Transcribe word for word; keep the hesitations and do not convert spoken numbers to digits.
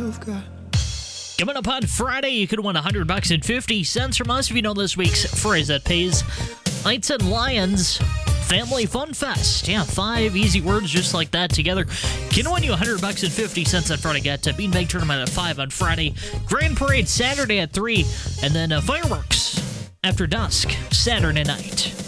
you've got. Coming up on Friday, you could win one hundred bucks and fifty cents from us if you know this week's phrase that pays. Knights and Lions Family Fun Fest. Yeah, five easy words just like that together. Can win you one hundred bucks and fifty cents on Friday. Got uh, Beanbag Tournament at five on Friday. Grand Parade Saturday at three. And then uh, fireworks after dusk Saturday night.